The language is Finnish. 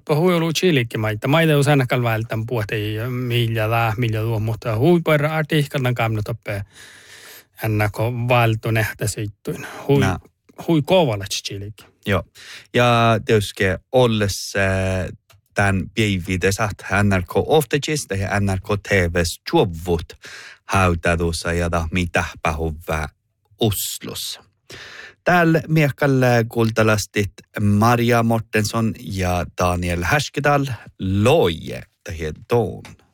Huippa huilu chilikki maita. Maita usein vältän puhuttiin milja tuo, mutta huipuera artikkelin kannut oppia ennakko valtu nähtä siittuin. Hui kovalla chilikki. Joo. Ja tietysti ollessa tämän päivitessä NRK Oftegista ja NRK TV:s juovut hautadussa ja mitä pähuvää Oslossa. Täällä miekalla kuultalastit Maria Mortensson ja Daniel Härskedal loje tähän toon.